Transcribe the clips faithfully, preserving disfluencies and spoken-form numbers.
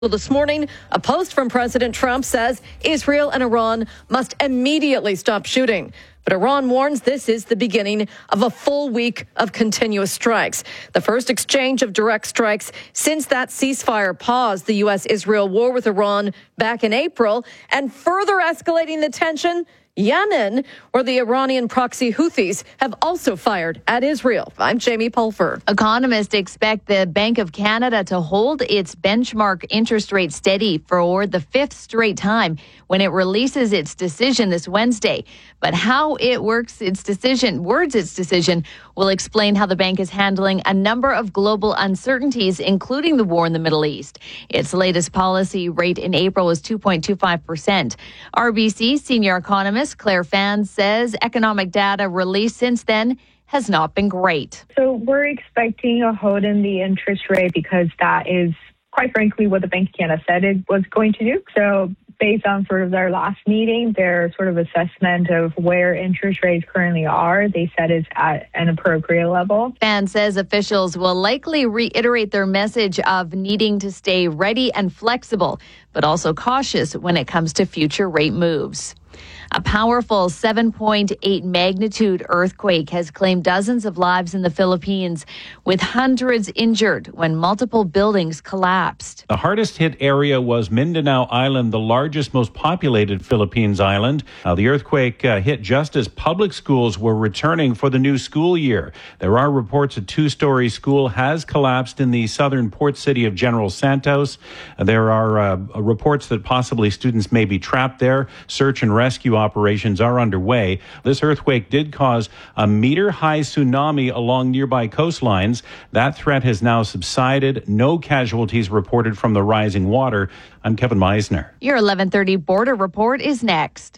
Well, this morning, a post from President Trump says Israel and Iran must immediately stop shooting. But Iran warns this is the beginning of a full week of continuous strikes. The first exchange of direct strikes since that ceasefire paused the U S Israel war with Iran back in April, and further escalating the tension, Yemen, where the Iranian proxy Houthis have also fired at Israel. I'm Jamie Pulfer. Economists expect the Bank of Canada to hold its benchmark interest rate steady for the fifth straight time when it releases its decision this Wednesday. But how it works its decision, words its decision, will explain how the bank is handling a number of global uncertainties, including the war in the Middle East. Its latest policy rate in April was two point two five percent. R B C senior economist Claire Fan says economic data released since then has not been great. So we're expecting a hold in the interest rate because that is, quite frankly, what the Bank of Canada said it was going to do. So based on sort of their last meeting, their sort of assessment of where interest rates currently are, they said it's at an appropriate level. Fan says officials will likely reiterate their message of needing to stay ready and flexible, but also cautious when it comes to future rate moves. A powerful seven point eight magnitude earthquake has claimed dozens of lives in the Philippines, with hundreds injured when multiple buildings collapsed. The hardest hit area was Mindanao Island, the largest, most populated Philippines island. Uh, the earthquake uh, hit just as public schools were returning for the new school year. There are reports a two-story school has collapsed in the southern port city of General Santos. Uh, there are uh, reports that possibly students may be trapped there. Search and rescue operations are underway. This earthquake did cause a meter-high tsunami along nearby coastlines. That threat has now subsided. No casualties reported from the rising water. I'm Kevin Meisner. Your eleven thirty Border Report is next.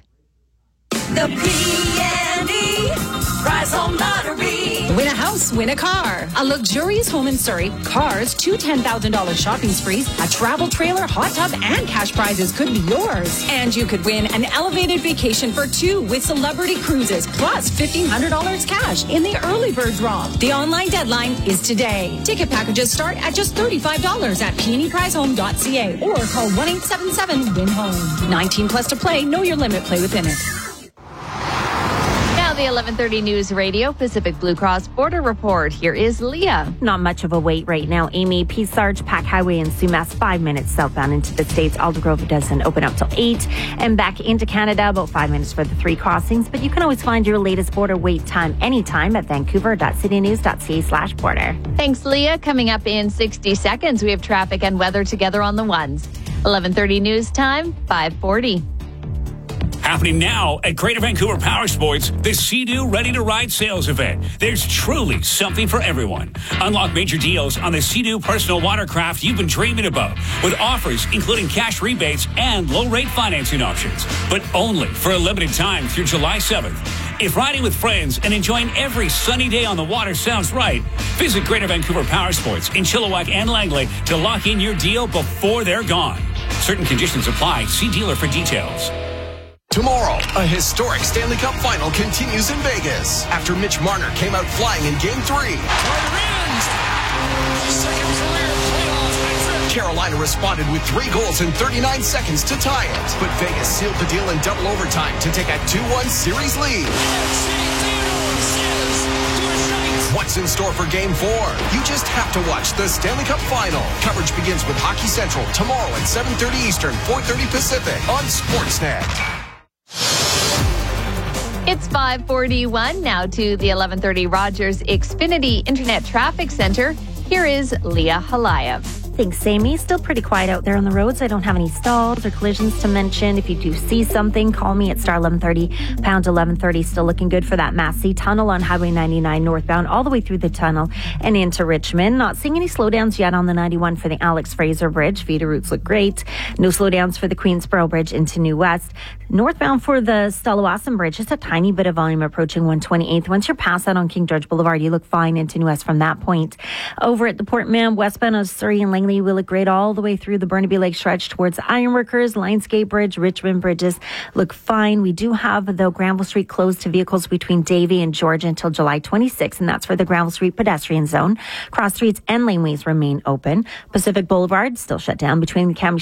The P and E Prize Home Lottery. Win a house, win a car. A luxurious home in Surrey, cars, two ten thousand dollars shopping sprees, a travel trailer, hot tub, and cash prizes could be yours. And you could win an elevated vacation for two with Celebrity Cruises, plus fifteen hundred dollars cash in the early bird draw. The online deadline is today. Ticket packages start at just thirty-five dollars at p and e prize home dot c a or call one eight seven seven win home. nineteen plus to play. Know your limit. Play within it. The eleven thirty News Radio Pacific Blue Cross Border Report. Here is Leah. Not much of a wait right now, Amy. Peace Sarge, Pack Highway, and Sumas, five minutes southbound into the States. Aldergrove doesn't open up till eight. And back into Canada, about five minutes for the three crossings. But you can always find your latest border wait time anytime at vancouver dot city news dot c a slash border. Thanks, Leah. Coming up in sixty seconds, we have traffic and weather together on the ones. eleven thirty News Time, five forty. Happening now at Greater Vancouver Power Sports, the Sea-Doo Ready to Ride sales event. There's truly something for everyone. Unlock major deals on the Sea-Doo personal watercraft you've been dreaming about, with offers including cash rebates and low-rate financing options, but only for a limited time through July seventh. If riding with friends and enjoying every sunny day on the water sounds right, visit Greater Vancouver Power Sports in Chilliwack and Langley to lock in your deal before they're gone. Certain conditions apply. See dealer for details. Tomorrow, a historic Stanley Cup final continues in Vegas after Mitch Marner came out flying in Game three. Carolina responded with three goals in thirty-nine seconds to tie it, but Vegas sealed the deal in double overtime to take a two one series lead. What's in store for Game four? You just have to watch the Stanley Cup Final. Coverage begins with Hockey Central tomorrow at seven thirty Eastern, four thirty Pacific on Sportsnet. It's five forty-one now to the eleven thirty Rogers Xfinity Internet Traffic Center. Here is Leah Halayev. Thanks, Amy. Still pretty quiet out there on the roads. I don't have any stalls or collisions to mention. If you do see something, call me at star eleven thirty, pound eleven thirty. Still looking good for that Massey Tunnel on Highway ninety-nine northbound all the way through the tunnel and into Richmond. Not seeing any slowdowns yet on the ninety-one for the Alex Fraser Bridge. Vita routes look great. No slowdowns for the Queensboro Bridge into New West. Northbound for the Stella Wasson Bridge, just a tiny bit of volume approaching one twenty-eighth. Once you're past that on King George Boulevard, you look fine into New West from that point. Over at the Port Mann, westbound of Surrey and Langley, Langley will look great all the way through the Burnaby Lake stretch towards Ironworkers, Lionsgate Bridge, Richmond Bridges look fine. We do have, though, Granville Street closed to vehicles between Davie and Georgia until July twenty-sixth, and that's for the Granville Street pedestrian zone. Cross streets and laneways remain open. Pacific Boulevard still shut down between the Cam